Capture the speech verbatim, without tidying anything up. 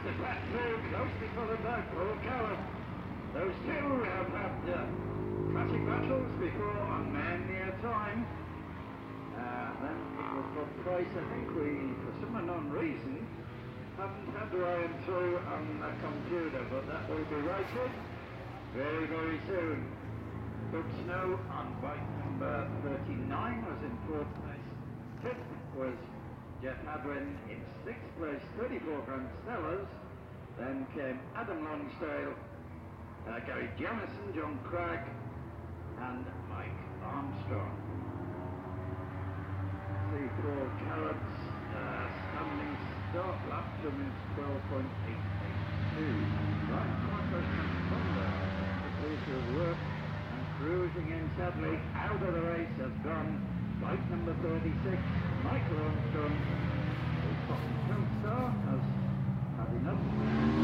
the back two, closely followed by Paul Callum. Those two have had uh, classic battles before on many a time. Uh, then it was Bob Price. I think we, for some unknown reason, haven't had Ryan through on the computer, but that will be righted very, very soon. Doug Snow on bike number thirty-nine was in fourth place. Fifth was Jeff Hadwin in sixth place, thirty-four Grand Stellars. Then came Adam Longsdale, uh, Gary Jamison, John Cragg, and Mike Armstrong. The four Carrots uh, standing start lap to twelve point eight eight two. Right, Marcus and Honda, the place of work, and cruising in sadly out of the race has gone bike number thirty-six, Michael Armstrong.